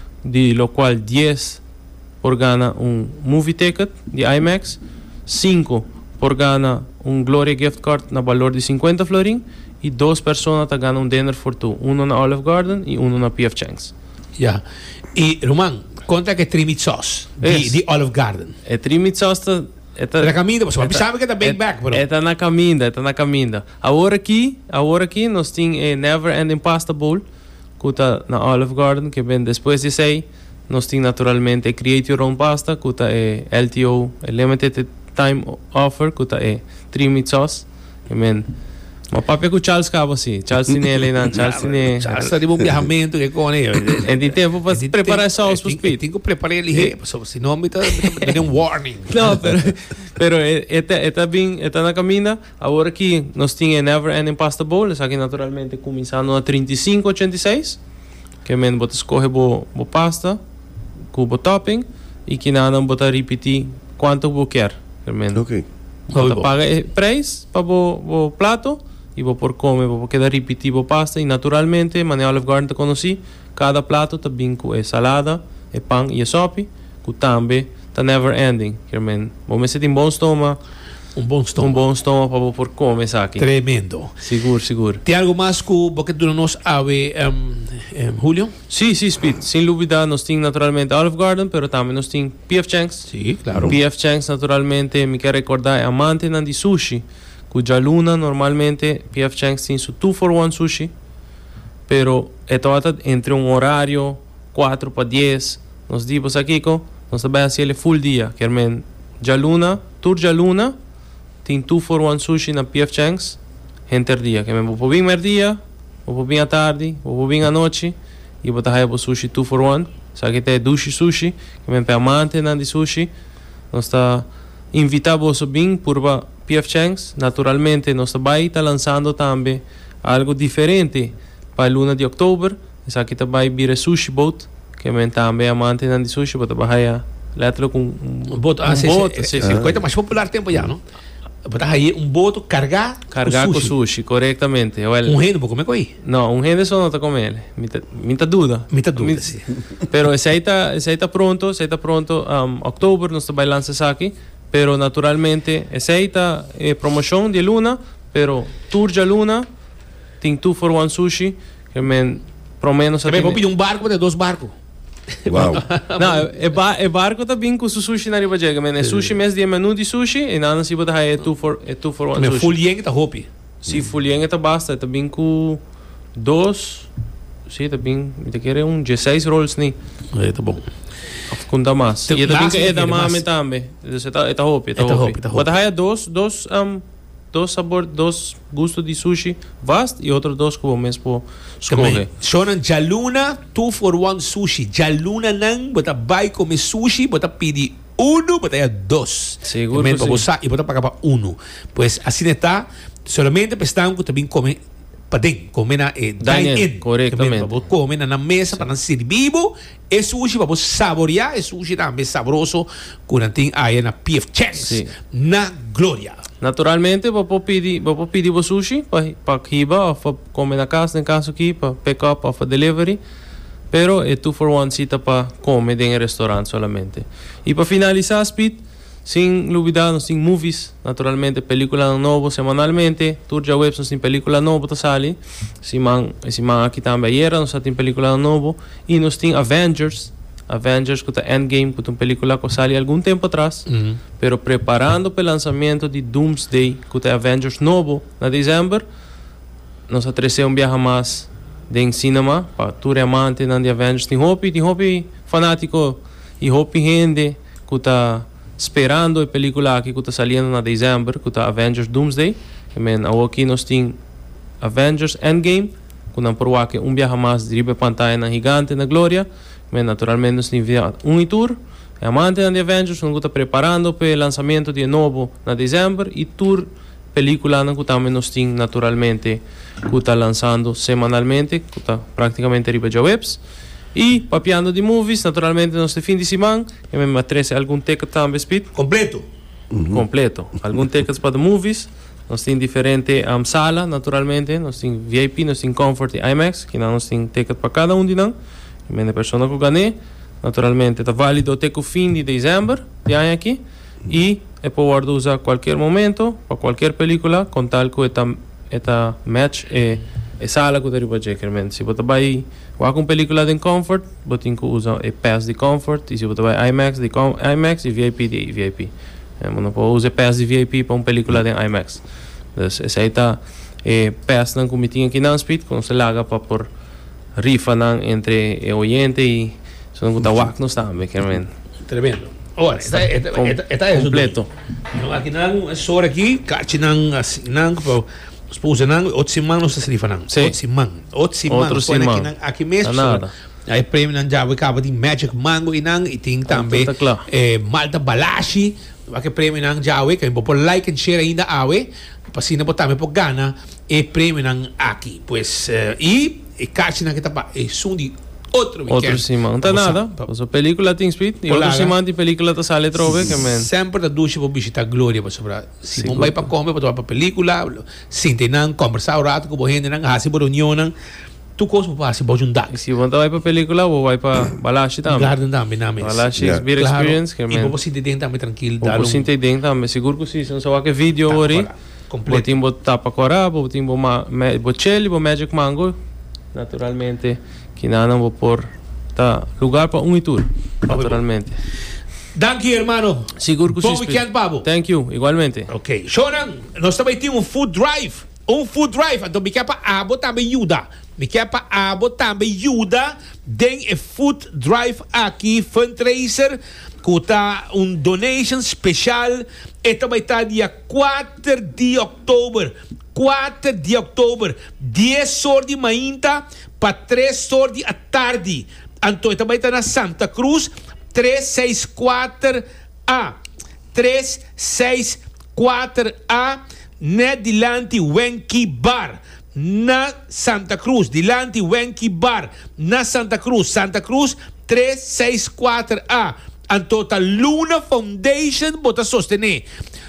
de lo qual dez por gana um movie ticket de IMAX, cinco por gana um Gloria gift card na valor de cinquenta florin e duas pessoas tá ganham um dinner for two, um na Olive Garden e um na P F Chang's. Ja. E Roman, conta que trimit sauce de, de Olive Garden. É trimit sauce tá Está na caminho, mas você sabe que está bem back, bro. Está na caminho, está na caminho. Agora aqui, agora aqui nós temos a Never Ending Pasta Bowl, que está na Olive Garden, que vem depois de sei. Nós temos naturalmente a Create Your Own Pasta, que está a L T O, a Limited Time Offer, que está a trimit sauce. Que vem Mas papi com Charles Cabo assim, Charles Tinelli não, Charles Tinelli. Charles está de um viajamento que com ele. É de tempo para preparar essa sauce para os pit. Tenho que preparar ele, senão me dá um warning. Não, pero pero está está bem, está na caminho. Agora que nós tínhamos Never Ending Pasta Bowl, isso aqui naturalmente começando a trinta e cinco oitenta e seis, que men bota escorre bo bo pasta, com bo topping e que nada bota repetir quanto bo quer, men. Ok. Bota paga preço para bo bo prato. E vou por comer, vou quedar repetitivo pasta e naturalmente, mané Olive Garden te conheci, cada prato tá bem com é salada, é pão e é sopa, que também tá never ending, que men, vou me sentir um bom estômago, um bom estômago, um bom estômago para vou por comer isso aqui. Tremendo. Seguro, seguro. Tem algo mais que você tu nos ave, um, um, Julio? Sim, sim, Speed. Sem dúvida, nós temos naturalmente Olive Garden, pero também nós temos P F Chang's. Sim, claro. P F Chang's naturalmente, me quero recordar, é amante de sushi. Cuja luna normalmente P F Chang's tem su two for one sushi, pero é toda entre um horário quatro para dez. Nós dimos aqui com nós também assim full dia, que é Jaluna, tour Jaluna, tem two for one sushi na P F Chang's, enter dia, que é vou vir mer dia, vou vir à tarde, vou vir à noite e vou estar aí o sushi two for one. Sabe que tem dushi sushi, que é amante de sushi, nós está invitamos bem por P F Chang's. Naturalmente nós vai estar lançando também algo diferente para a luna de outubro. Isso aqui vai vir sushi boat, que é também amante de sushi, para vai letra com um boto, ah, um boto, sim, sim, coisa mais popular tempo já, não? Botar aí um boto carregar carregar com sushi, com sushi corretamente. Um rende para comer com aí? Não, um rende só não está com ele. Muita dúvida. Muita dúvida, sim. Pero esse aí está, esse aí está pronto, esse aí está pronto. Um, outubro nós vai lançar isso aqui. Pero naturalmente essa é promoção de luna, pero tour de luna tem two for one sushi, que men pro menos também vou pedir um barco de dois barcos. Wow. Não, é, ba é barco também com sushi na riba chega, mas é sushi mesmo de menu de sushi e nada se botar é two for é two for one sushi. Full yen tá hopi. Se full yen tá basta, também com dois, sim, também, me quer um dezesseis rolls nem. É, tá bom. Com damas. E também que é damame também. Isso tá é tá hopi, tá hopi. Botar é dois, dois um dois sabor, dois gustos de sushi vast e outro dois que o mesmo escolhe. Shonan Jaluna two for one sushi. Jaluna nang bota vai comer sushi, bota pedir uno, bota é dois. Seguro que sim. E bota pagar para uno. Pues assim está. Solamente estão que também come para dentro, comer na eh, dine-in. Corretamente. Para comer na mesa, para servir e sushi, para saborear e sushi também saboroso, quando tem aí na P F Chance, na Glória. Naturalmente, vou pedir, vou pedir o sushi para para riba, ou para comer na casa, em caso aqui, para pick up ou para delivery. Pero é two for one cita para comer em restaurante solamente. E para finalizar, Speed, sem dúvida, nós temos movies, naturalmente, película novo semanalmente, turja web, nós temos película novo, tá sali. Se man, se man aqui também era, nós temos película novo. E nós temos Avengers, Avengers, que é Endgame, que é uma película que saiu algum tempo atrás, mm-hmm. pero preparando para o lançamento de Doomsday, que é Avengers novo, na dezembro, nós atrasamos um viaje mais de cinema, para tu amante de Avengers, tem hopi, tem hopi fanático, e hopi gente que está esperando a película aqui que está saindo na dezembro, que é Avengers Doomsday, e aqui nós temos Avengers Endgame, que não provar que um viaje mais de riba pantalla na gigante na Glória. Mas naturalmente nós temos um e tour, é amante de Avengers, nós estamos preparando para o lançamento de novo na dezembro e tour película que também nós temos naturalmente que está lançando semanalmente, que está praticamente riba de webs. E papiando de movies, naturalmente nós temos fim de semana, e mesmo atrás algum ticket também, Speed. Completo. Uhum. Completo. Algum tickets para movies. Nós temos diferente um, sala, naturalmente. Nós temos V I P, nós temos Comfort e IMAX, que nós temos ticket para cada um de nós. E a pessoa que ganha, naturalmente, está válido até o fim de dezembro, de ano aqui. E é para usar a qualquer momento, para qualquer película, com tal que esta match é a sala que você pode fazer. Se você vai com película de Comfort, você tem que usar o pass de Comfort. E se você vai IMAX, de IMAX e V I P de V I P. Você não pode usar pass de V I P para uma película de IMAX. Então, essa aí está o pass que eu tinha aqui na Speed, quando se larga para por rifa entre o oyente e se não está wacnos também, querem. Tremendo. Olha, está é completo. Aqui não é só aqui, carte não assim não para esposa não, outro semana não se rifa não. Outro semana, outro semana. Aqui mesmo. Aí prêmio não já acaba de Magic Mango e não e tem também eh Malta Balashi, aqui prêmio não já que vou por like and share ainda awe, para se não botar me por gana e prêmio não aqui, pois e e caixa na que tá e som de outro weekend. Outro semana, não tá nada. A película tem Speed e outro semana de película tá sale trove que men. Sempre da ducha para visitar Glória para sobrar. Se não vai para comer para para película, sim tem não conversar o rato com a gente não hasi por união não. Tu coisa para se pode juntar. Se você vai para película ou vai para Balashi também. Garden também na mesa. Balashi beer experience que men. E você tem também tranquilo. Você tem dentro também seguro que se não só que vídeo ori. Completo. Botim botar para corar, botim botar bocheli, bo Magic Mango. Naturalmente, que não vou pôr tá lugar para um e tour, naturalmente. Thank you, hermano. Seguro que bom weekend, Pablo. Thank you, igualmente. Ok. Shonan, nós também temos um food drive. Um food drive. Então, me quer para abo também ajuda. Me quer para abo também ajuda. Tem um food drive aqui, fundraiser, que está um donation especial. E também está dia quatro de outubro. quatro de outubro, dez horas de manhã para três horas da tarde. Então, também está na Santa Cruz, trezentos e sessenta e quatro A. trezentos e sessenta e quatro A, na Dilante Wenky Bar. Na Santa Cruz, Dilante Wenky Bar. Na Santa Cruz, Santa Cruz, trezentos e sessenta e quatro A. Então, a Luna Foundation bota sostener.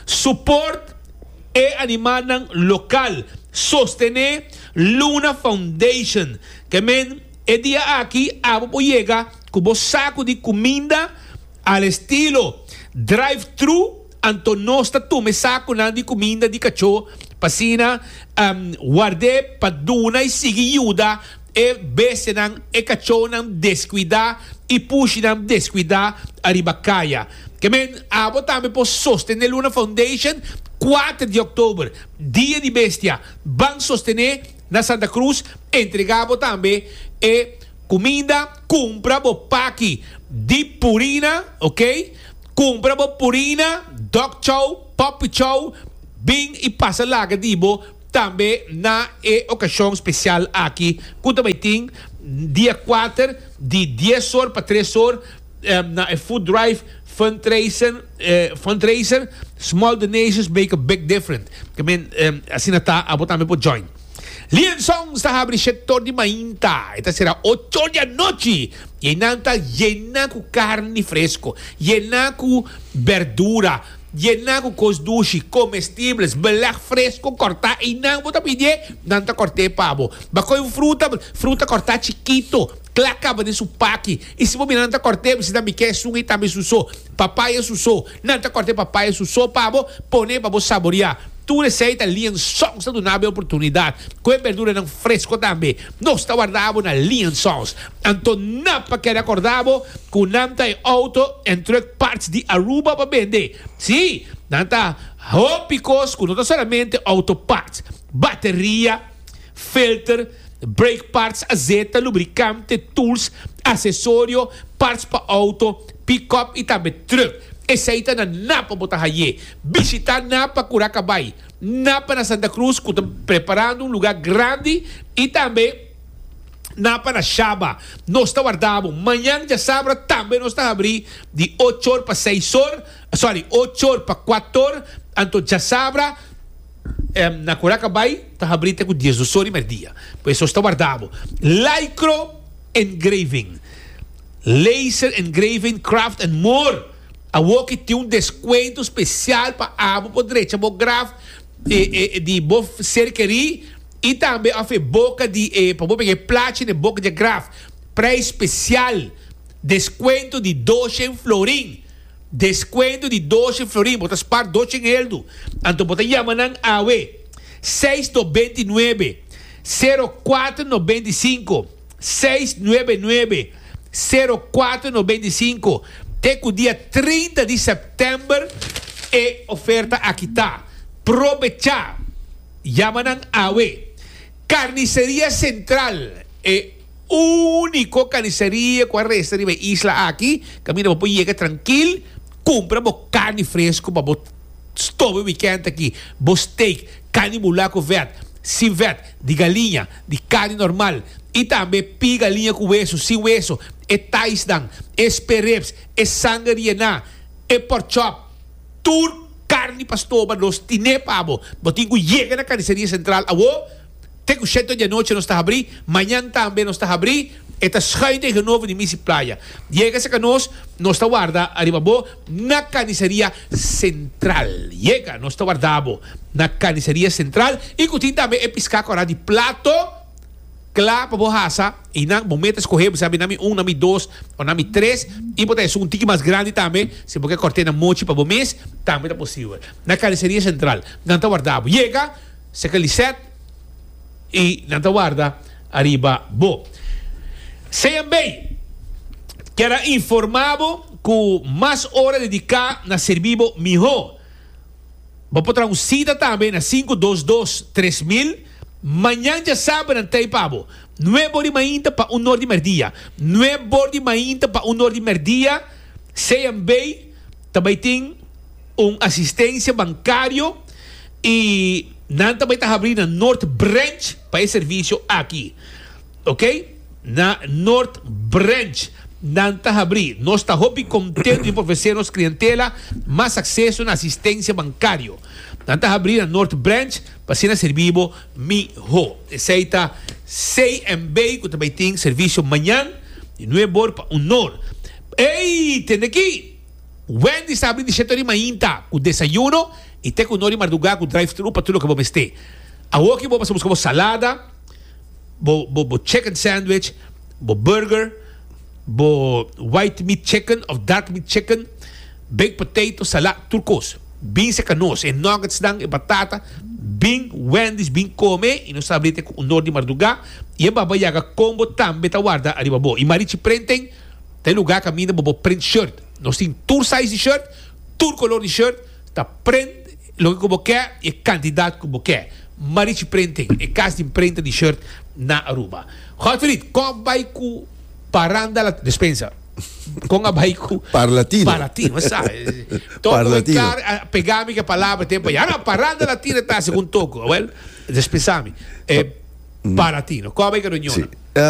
Support e animar local. Sostener Luna Foundation. Que men, e dia aqui, abo llega com saco de comida al estilo drive-thru. Anto nosta tu me saco na de comida de cachorro. Pasina, um, guarde pa duna e sigi yuda. E bese nang e cachorro nang descuida. e push nam descuidar arriba kaya. Que men abo também por sostener Luna Foundation quatro de outubro, dia de bestia. Van sostener na Santa Cruz, entregabo também e comida, compra bo paki de purina, ok? Compra bo purina, dog chow, puppy chow, bing e passa laga dibo também na e ocasião especial aqui. Que também tem dia quatro de dez horas para três horas um, na e food drive fundraiser, uh, fundraiser, small donations make a big difference. Que men um, assim está, abo também por join. Lienzón está abrindo setor de mainta. Esta será ocho de la noche. Y nanta llena con carne fresco, llena con verdura, llena con cosdushi, comestibles, belag fresco, corta y nang bota pide, nanta corte pavo. Bacoy fruta, fruta corta chiquito. Claca de su paqui. E se você nanta corte, você também quer sunga e também suso. Papaya suso. Nanta corte papaya suso, pavo, pone para você saborear. Tu receita Lienzons do nave oportunidade. Com verdura não fresco também. Nós está guardado na Lienzons. Então, napa que recordavo com nanta e auto entre partes de Aruba para vender. Sim, nanta ópicos com não somente auto parts, bateria, filter, brake parts, azeta, lubricante, tools, acessório, parts para auto, pick-up e também truck. Essa aí na Napa Botahaye. Visitar Napa Curacabay. Napa na Santa Cruz, que está preparando um lugar grande. E também Napa na Chaba. Nós está guardado. Manhã de sábado também nós está abrindo de oito horas para seis horas. Sorry, oito horas para quatro horas. Então já sábado. Eh, na Curacabay está abrindo com dez horas e meia dia. Pois isso está guardado. Lycro Engraving. Laser Engraving Craft and More. A Woki tem um desconto especial para a abo direita, bo graf de de bo cerqueria e também a boca de para bo pegar platina e boca de graf, preço especial, desconto de doze florim, desconto de doze florim, botas par doze em eldo, então botas chamanan a we seis nove nove zero quatro nove cinco seis nove nove zero quatro nove cinco. Até o dia trinta de setembro é oferta aqui tá. Aproveitar. Yamanang Awe. Carniceria Central. É único carniceria com a resta de isla aqui. Camina para chegar tranquilo. Compra bo carne fresco para bo stove weekend aqui. Bo steak, carne mulaco verde, sem verde, de galinha, de carne normal. E também pi galinha com hueso, sem hueso. E taisdan, espereps, e sangriena, e pork chop, tur carne pastoba, nos tine pavo. Botingo llega na carniceria central. Awo, tengo sete de noite nos está abrir, manhã também nos está abrir. Esta schuinte genovo de Missy Playa. Llega se canos, nos está guarda, arriba bo, na carniceria central. Llega, nos está guardado na carniceria central. E cutin também é piscar com de plato. Claro, para borracha, e na momento escolher, você sabe, nami um, nami dois, ou nami três, e botar isso um tique mais grande também, se você cortar na mochi para o mês, também é possível. Na carniceria central, não está guardado. Chega, se calicete, e não está guarda, arriba, bo. Sejam bem, quero informado que mais hora dedicar na serviço melhor. Vou botar um cita também na cinco dois dois três mil. Manhã já sabe não tem pavo. Não é bom de mainta para um hora de merdia. Não é bom de mainta para um hora de merdia. Sejam bem, também tem uma assistência bancária e não também está abrindo na North Branch para esse serviço aqui. Ok? Na North Branch não está abrindo. Nós estamos bem contentes de oferecer nossa clientela mais acesso na assistência bancária. Não está abrindo na North Branch para ser serviço melhor. Aceita C M B, que também tem serviço manhã, e não é bom para um hora. Ei, tem aqui. Wendy está abrindo setor de manhã, com desayuno, e tem com nori madrugada, com drive-thru, para tudo que vamos ter. A aqui vamos buscar salada, bo, bo, bo chicken sandwich, bo burger, bo white meat chicken, of dark meat chicken, baked potato, salad, turcos. Bem se canos, e nuggets dan, e batata, bem Wendy's, bem come, e nós sabemos que o nord de madrugada, e a baba yaga combo também tá guarda arriba bo. E marichi prenten, tem lugar que caminha bobo print shirt. Nós tem tour size de shirt, tour color de shirt, tá print, lo que você quer e candidato que você quer. Marichi printing, e casting print de shirt na Aruba. Gottfried, como vai com paranda la dispensa? Com a vai com Parlatino. Parlatino, sabe? Todo é claro, pegar-me que a palavra tempo. Já não, paranda latina está segundo toco, well, dispensami. É Parlatino. Como vai que reunião?